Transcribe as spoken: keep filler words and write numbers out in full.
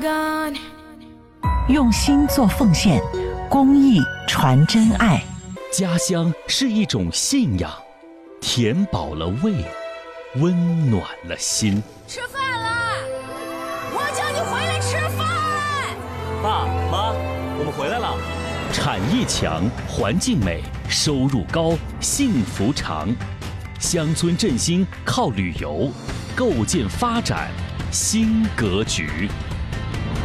用心做奉献，公益传真爱。 家乡是一种信仰，填饱了胃，温暖了心。 吃饭啦！我叫你回来吃饭。 爸妈，我们回来了。 产业强，环境美，收入高，幸福长。乡村振兴靠旅游，构建发展新格局。